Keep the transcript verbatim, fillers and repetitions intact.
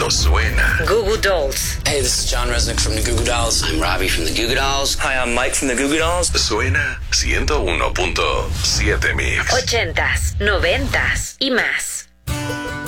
cuando suena. Goo Goo Dolls. Hey, this is John Resnick from the Goo Goo Dolls. I'm Robbie from the Goo Goo Dolls. Hi, I'm Mike from the Goo Goo Dolls. Suena ciento uno punto siete Mix. Ochentas, noventas y más.